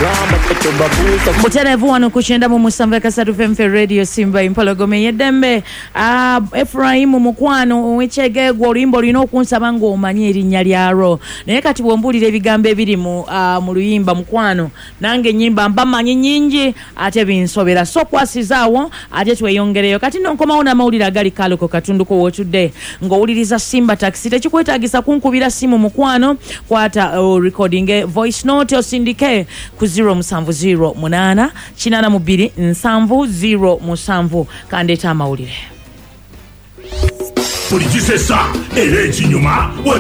Muterevu wano kuchenda mu musanvu kasatu femfe radio Simba Impologome yedembe Ephraim mukwano wechegegwa oluyimbo lino okunsaba ngo omanye erinnya lyaro naye kati bwombulira ebigambo ebiri mu luyimba mukwano nange nyimba mbamanyi nyingi ate binsobera so kwasizaawo ate tweyongereyo kati nonkomawo n'amawulire gali kaloko katundu ko wotudde ng'owuliriza Simba Taxi tekikwetaagisa kunkubira simu mukwano kwata recording voice note osindike ku 080882707 kandeta amawulire Politisesa erechi nyuma